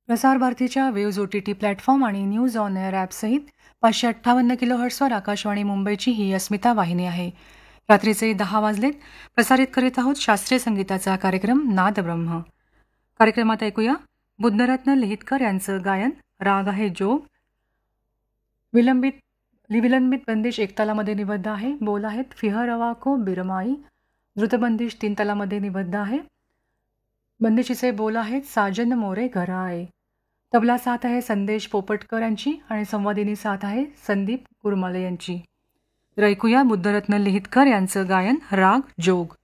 प्रसार भारतीच्या waves OTT platform आणि न्यूज ऑन एअर ॲपसहित 558 किलोहर्ट्सवर आकाशवाणी मुंबईची ही अस्मिता वाहिनी आहे. रात्रीचे 10 वाजलेत. प्रसारित करीत आहोत शास्त्रीय संगीताचा कार्यक्रम नादब्रह्म. कार्यक्रमात ऐकूया बुद्धरत्न लिहितकर यांचं गायन. राग आहे जोग. विलंबित बंदिश एक तालामध्ये निबद्ध आहे. बोल आहेत फिहरवा को बिरमाई. द्रुतबंदिश 3 तालामध्ये निबद्ध आहे. बंदिशीचे बोल आहेत साजन मोरे घराये. तबला साथ आहे संदेश पोपटकर यांची आणि संवादिनी साथ आहे संदीप गुरमाले यांची. तर ऐकूया बुद्धरत्न लिहितकर यांचं गायन राग जोग.